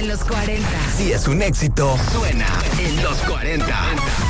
en los 40. Si es un éxito, suena en los 40.